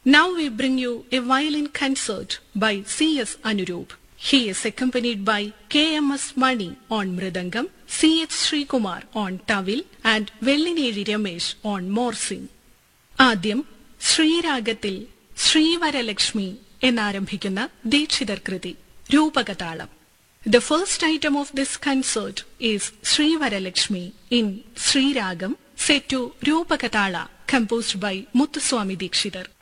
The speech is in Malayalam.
Now we bring you a violin concert by C.S. Anurup. He is accompanied by K.M.S. Mani on Mridangam, C.H. Srikumar on Tawil and Vellineri Ramesh on Morsing. ആദ്യം ശ്രീരാഗത്തിൽ ശ്രീവരലക്ഷ്മി എന്നാരംഭിക്കുന്ന ദീക്ഷിതർ കൃതി രൂപകതാളം. The first item of this concert is Srivaralakshmi in Sriragam set to Rupakatala composed by Muthuswami Dikshitar.